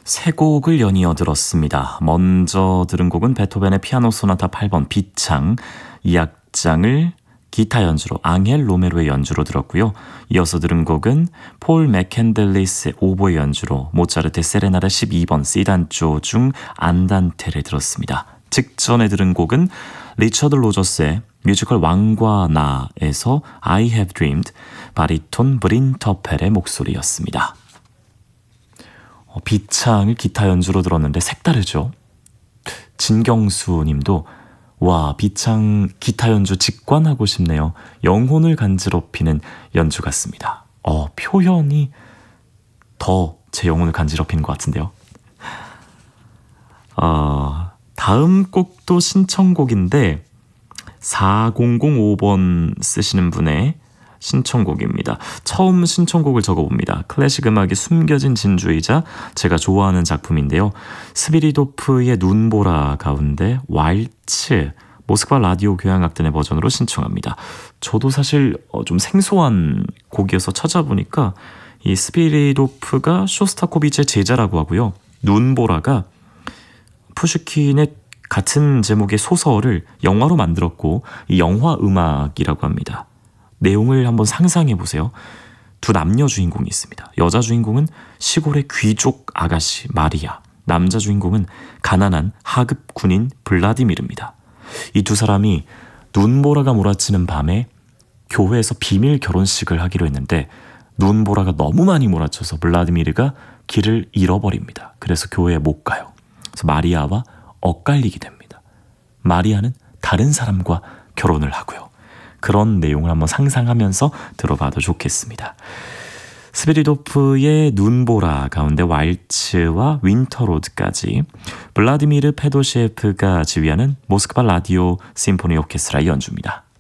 세 곡을 연이어 들었습니다. 먼저 들은 곡은 베토벤의 피아노 소나타 8번 B창 2악장을 기타 연주로 앙헬 로메로의 연주로 들었고요. 이어서 들은 곡은 폴 맥캔델리스의 오보의 연주로 모차르트의 세레나데 12번 C단조 중 안단테를 들었습니다. 직전에 들은 곡은 리처드 로저스의 뮤지컬 왕과 나에서 I Have Dreamed 바리톤 브린 터펠의 목소리였습니다. B창을 기타 연주로 들었는데 색다르죠? 진경수 님도 와, B창 기타 연주 직관하고 싶네요. 영혼을 간지럽히는 연주 같습니다. 표현이 더 제 영혼을 간지럽히는 것 같은데요. 다음 곡도 신청곡인데 4005번 쓰시는 분의 신청곡입니다. 처음 신청곡을 적어봅니다. 클래식 음악이 숨겨진 진주이자 제가 좋아하는 작품인데요. 스비리도프의 눈보라 가운데 왈츠 모스크바 라디오 교향악단의 버전으로 신청합니다. 저도 사실 좀 생소한 곡이어서 찾아보니까 이 스비리도프가 쇼스타코비치의 제자라고 하고요. 눈보라가 푸슈킨의 같은 제목의 소설을 영화로 만들었고 이 영화 음악이라고 합니다. 내용을 한번 상상해 보세요. 두 남녀 주인공이 있습니다. 여자 주인공은 시골의 귀족 아가씨 마리아, 남자 주인공은 가난한 하급 군인 블라디미르입니다. 이 두 사람이 눈보라가 몰아치는 밤에 교회에서 비밀 결혼식을 하기로 했는데 눈보라가 너무 많이 몰아쳐서 블라디미르가 길을 잃어버립니다. 그래서 교회에 못 가요. 그래서 마리아와 엇갈리게 됩니다. 마리아는 다른 사람과 결혼을 하고요. 그런 내용을 한번 상상하면서 들어봐도 좋겠습니다. 스비리도프의 눈보라 가운데 왈츠와 윈터로드까지 블라디미르 페도시에프가 지휘하는 모스크바 라디오 심포니 오케스트라의 연주입니다.